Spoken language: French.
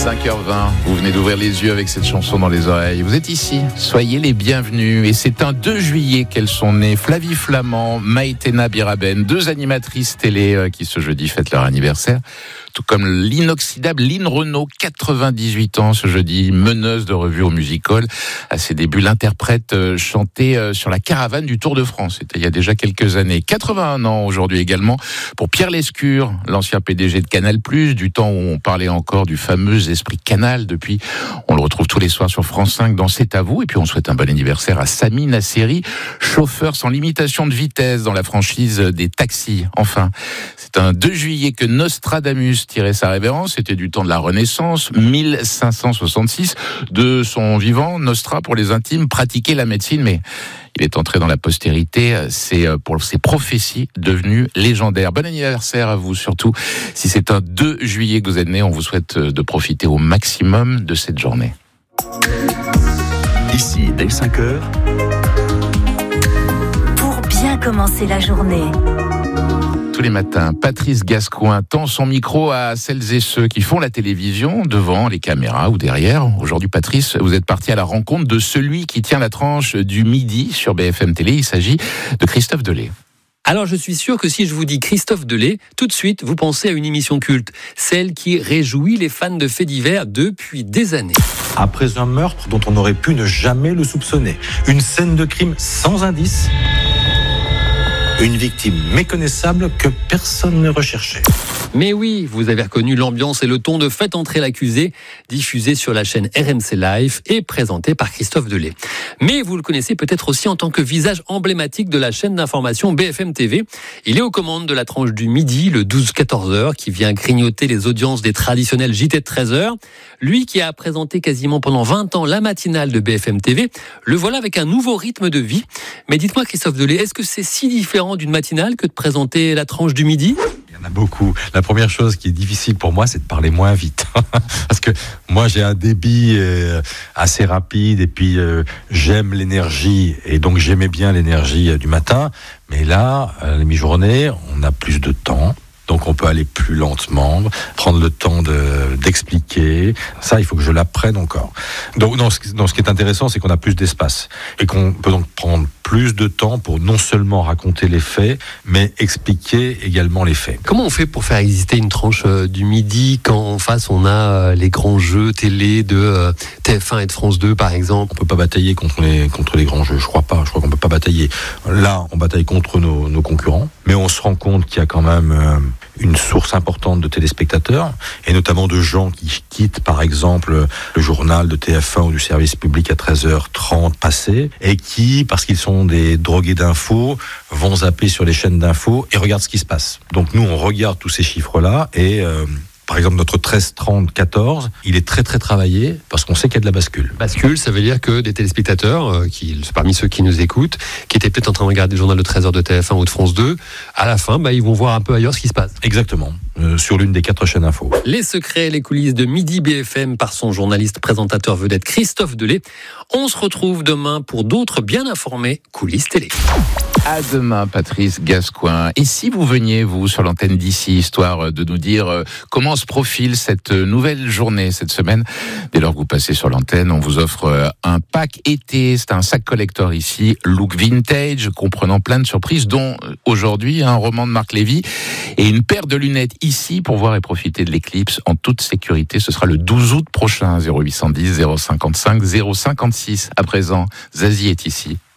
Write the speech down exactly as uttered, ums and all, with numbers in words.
cinq heures vingt, vous venez d'ouvrir les yeux avec cette chanson dans les oreilles. Vous êtes ici, soyez les bienvenus. Et c'est un deux juillet qu'elles sont nées. Flavie Flamand, Maïtena Biraben, deux animatrices télé qui ce jeudi fêtent leur anniversaire. Tout comme l'inoxydable Lynn Renaud, quatre-vingt-dix-huit ans ce jeudi, meneuse de revue au Music-Hall. À ses débuts, l'interprète chantait sur la caravane du Tour de France. C'était il y a déjà quelques années. quatre-vingt-un ans aujourd'hui également pour Pierre Lescure, l'ancien P D G de Canal+, du temps où on parlait encore du fameux esprit Canal. Depuis, on le retrouve tous les soirs sur France cinq dans C'est à vous. Et puis on souhaite un bon anniversaire à Sami Nasseri, chauffeur sans limitation de vitesse dans la franchise des taxis. Enfin, c'est un deux juillet que Nostradamus tirait sa révérence. C'était du temps de la Renaissance, mille cinq cent soixante-six. De son vivant, Nostra, pour les intimes, pratiquait la médecine, mais il est entré dans la postérité. C'est pour ses prophéties devenues légendaires. Bon anniversaire à vous, surtout si c'est un deux juillet que vous êtes né. On vous souhaite de profiter au maximum de cette journée. Ici, dès cinq heures. Pour bien commencer la journée. Tous les matins, Patrice Gascoin tend son micro à celles et ceux qui font la télévision, devant les caméras ou derrière. Aujourd'hui, Patrice, vous êtes parti à la rencontre de celui qui tient la tranche du midi sur B F M Télé. Il s'agit de Christophe Delay. Alors je suis sûr que si je vous dis Christophe Delay, tout de suite vous pensez à une émission culte, celle qui réjouit les fans de faits divers depuis des années. Après un meurtre dont on aurait pu ne jamais le soupçonner, une scène de crime sans indice, une victime méconnaissable que personne ne recherchait. Mais oui, vous avez reconnu l'ambiance et le ton de Faites entrer l'accusé, diffusé sur la chaîne R M C Live et présenté par Christophe Delay. Mais vous le connaissez peut-être aussi en tant que visage emblématique de la chaîne d'information B F M T V. Il est aux commandes de la tranche du midi, le douze quatorze heures, qui vient grignoter les audiences des traditionnels J T de treize heures. Lui qui a présenté quasiment pendant vingt ans la matinale de B F M T V, le voilà avec un nouveau rythme de vie. Mais dites-moi Christophe Delay, est-ce que c'est si différent d'une matinale que de présenter la tranche du midi ? Il y en a beaucoup. La première chose qui est difficile pour moi, c'est de parler moins vite. Parce que moi, j'ai un débit euh, assez rapide et puis euh, j'aime l'énergie. Et donc, j'aimais bien l'énergie euh, du matin. Mais là, à la mi-journée, on a plus de temps. Donc, on peut aller plus lentement, prendre le temps de, d'expliquer. Ça, il faut que je l'apprenne encore. Donc, non, ce, non, ce qui est intéressant, c'est qu'on a plus d'espace. Et qu'on peut donc prendre plus de temps pour non seulement raconter les faits, mais expliquer également les faits. Comment on fait pour faire exister une tranche euh, du midi quand en face on a euh, les grands jeux télé de euh, T F un et de France deux par exemple ? On peut pas batailler contre les, contre les grands jeux, je crois pas. Je crois qu'on peut pas batailler. Là, on bataille contre nos, nos concurrents, mais on se rend compte qu'il y a quand même euh, une source importante de téléspectateurs, et notamment de gens qui quittent par exemple le journal de T F un ou du service public à treize heures trente passé, et qui, parce qu'ils sont des drogués d'infos, vont zapper sur les chaînes d'infos et regardent ce qui se passe. Donc nous, on regarde tous ces chiffres-là et... Euh, Par exemple, notre treize trente quatorze, il est très très travaillé parce qu'on sait qu'il y a de la bascule. Bascule, ça veut dire que des téléspectateurs, euh, qui, parmi ceux qui nous écoutent, qui étaient peut-être en train de regarder le journal de treize heures de T F un ou de France deux, à la fin, bah, ils vont voir un peu ailleurs ce qui se passe. Exactement, euh, sur l'une des quatre chaînes info. Les secrets, les coulisses de Midi B F M par son journaliste présentateur vedette Christophe Delay. On se retrouve demain pour d'autres bien informés coulisses télé. À demain, Patrice Gascoin. Et si vous veniez, vous, sur l'antenne d'ici, histoire de nous dire euh, comment se profile cette nouvelle journée, cette semaine. Dès lors que vous passez sur l'antenne, on vous offre euh, un pack été. C'est un sac collector ici, look vintage, comprenant plein de surprises, dont euh, aujourd'hui un roman de Marc Lévy et une paire de lunettes ici pour voir et profiter de l'éclipse en toute sécurité. Ce sera le douze août prochain, zéro huit cent dix, zéro cinquante-cinq, zéro cinquante-six. À présent, Zazie est ici.